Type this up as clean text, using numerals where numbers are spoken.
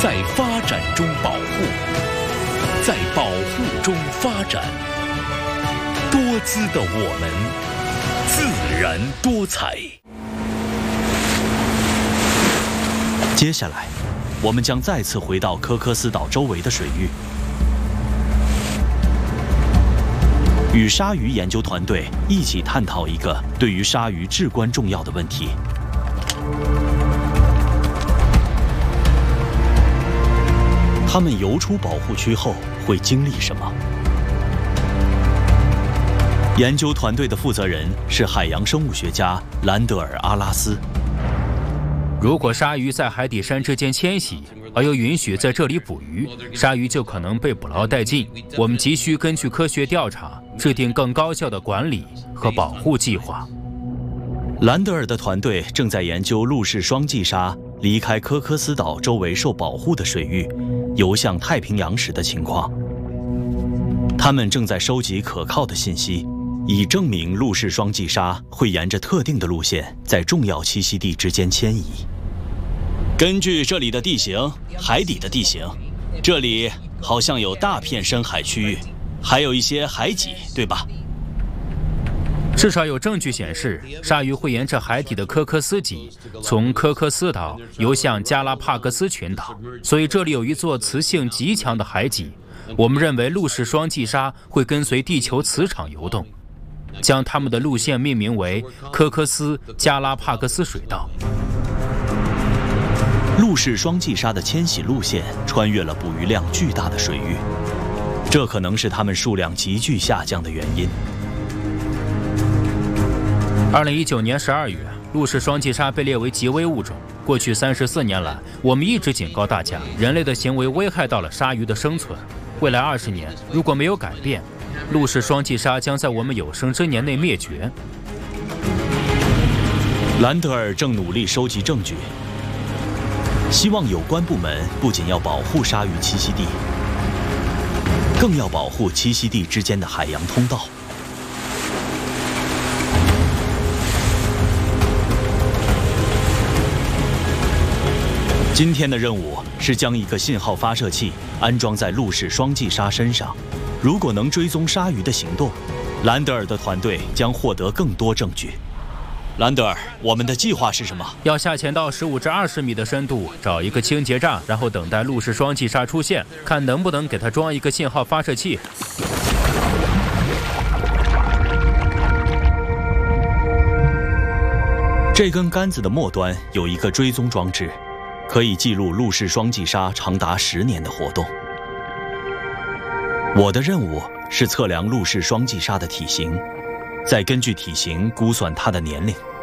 在发展中保护，在保护中发展。多姿的我们，自然多彩。接下来，我们将再次回到科科斯岛周围的水域，与鲨鱼研究团队一起探讨一个对于鲨鱼至关重要的问题。它们游出保护区后会经历什么？研究团队的负责人是海洋生物学家兰德尔·阿拉斯。 如果鲨鱼在海底山之间迁徙，而又允许在这里捕鱼，鲨鱼就可能被捕捞殆尽。我们急需根据科学调查，制定更高效的管理和保护计划。 兰德尔的团队正在研究陆氏双髻鲨离开科科斯岛周围受保护的水域，游向太平洋时的情况。他们正在收集可靠的信息，以证明陆氏双髻鲨会沿着特定的路线在重要栖息地之间迁移。根据这里的地形，海底的地形，这里好像有大片深海区域，还有一些海脊，对吧？ 至少有证据显示，鲨鱼会沿着海底的科科斯脊，从科科斯岛游向加拉帕戈斯群岛，所以这里有一座磁性极强的海脊。我们认为陆氏双髻鲨会跟随地球磁场游动，将它们的路线命名为科科斯加拉帕戈斯水道。 陆氏双髻鲨的迁徙路线穿越了捕鱼量巨大的水域，这可能是它们数量急剧下降的原因。 2019年12月，陆氏双髻鲨被列为极危物种。过去34年来，我们一直警告大家，人类的行为危害到了鲨鱼的生存。未来20年，如果没有改变，陆氏双髻鲨将在我们有生之年内灭绝。 兰德尔正努力收集证据，希望有关部门不仅要保护鲨鱼栖息地，更要保护栖息地之间的海洋通道。今天的任务是将一个信号发射器安装在陆氏双髻鲨身上。如果能追踪鲨鱼的行动，兰德尔的团队将获得更多证据。兰德尔，我们的计划是什么？ 要下潜到15至20米的深度，找一个清洁站，然后等待陆氏双髻鲨出现，看能不能给它装一个信号发射器。 这根杆子的末端有一个追踪装置，可以记录陆氏双髻鲨长达10年的活动。我的任务是测量陆氏双髻鲨的体型，再根据体型估算它的年龄。